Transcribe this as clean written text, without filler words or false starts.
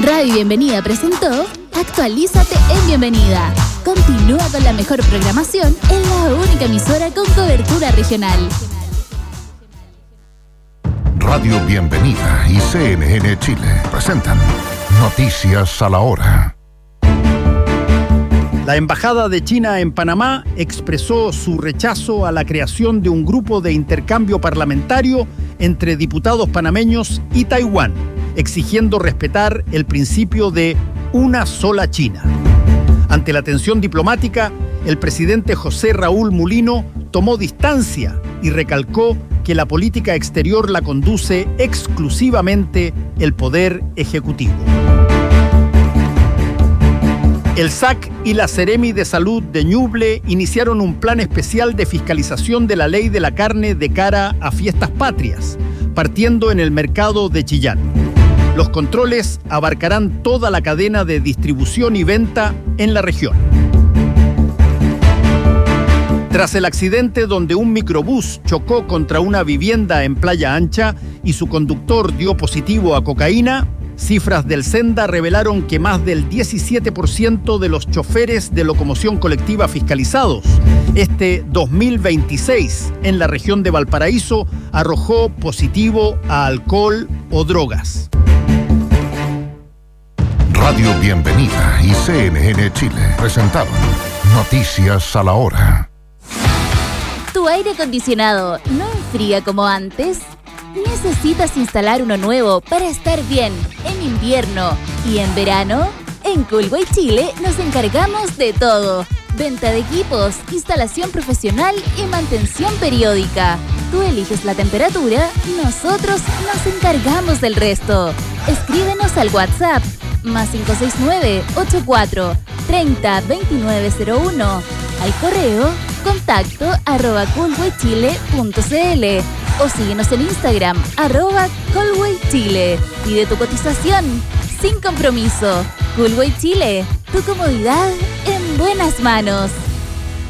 Radio Bienvenida presentó Actualízate en Bienvenida. Continúa con la mejor programación en la única emisora con cobertura regional. Radio Bienvenida y CNN Chile presentan Noticias a la Hora. La Embajada de China en Panamá expresó su rechazo a la creación de un grupo de intercambio parlamentario entre diputados panameños y Taiwán, exigiendo respetar el principio de una sola China. Ante la tensión diplomática, el presidente José Raúl Mulino tomó distancia y recalcó que la política exterior la conduce exclusivamente el Poder Ejecutivo. El SAC y la Seremi de Salud de Ñuble iniciaron un plan especial de fiscalización de la ley de la carne de cara a fiestas patrias, partiendo en el mercado de Chillán. Los controles abarcarán toda la cadena de distribución y venta en la región. Tras el accidente donde un microbús chocó contra una vivienda en Playa Ancha y su conductor dio positivo a cocaína, cifras del Senda revelaron que más del 17% de los choferes de locomoción colectiva fiscalizados este 2026 en la región de Valparaíso arrojó positivo a alcohol o drogas. Radio Bienvenida y CNN Chile presentaron Noticias a la Hora. ¿Tu aire acondicionado no enfría como antes? ¿Necesitas instalar uno nuevo para estar bien en invierno y en verano? En Coolway Chile nos encargamos de todo. Venta de equipos, instalación profesional y mantención periódica. Tú eliges la temperatura, nosotros nos encargamos del resto. Escríbenos al WhatsApp más 569-84-30-2901. Al correo contacto@coolwaychile.cl o síguenos en Instagram @coolwaychile. Pide tu cotización sin compromiso. Coolway Chile, tu comodidad en buenas manos.